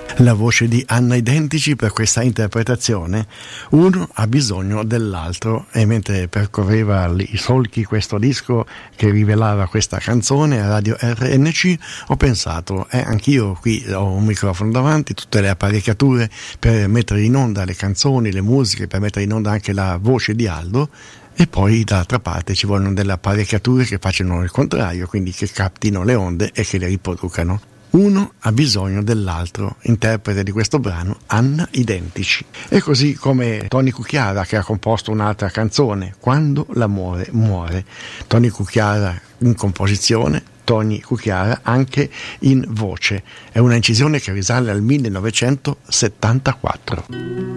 La voce di Anna Identici per questa interpretazione. Uno ha bisogno dell'altro, e mentre percorreva i solchi questo disco che rivelava questa canzone a Radio RNC, ho pensato, anch'io qui ho un microfono davanti, tutte le apparecchiature per mettere in onda le canzoni, le musiche, per mettere in onda anche la voce di Aldo, e poi dall'altra parte ci vogliono delle apparecchiature che facciano il contrario, quindi che captino le onde e che le riproducano. Uno ha bisogno dell'altro, interprete di questo brano Anna Identici. E così come Tony Cucchiara, che ha composto un'altra canzone, Quando l'amore muore. Tony Cucchiara in composizione, Tony Cucchiara anche in voce. È una incisione che risale al 1974.